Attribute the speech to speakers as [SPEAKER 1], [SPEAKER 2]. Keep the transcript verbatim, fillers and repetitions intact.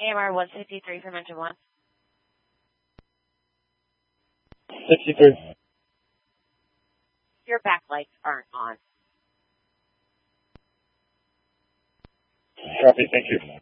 [SPEAKER 1] A M R one sixty-three from engine one.
[SPEAKER 2] sixty-three.
[SPEAKER 1] Your backlights aren't on.
[SPEAKER 2] Copy, thank you.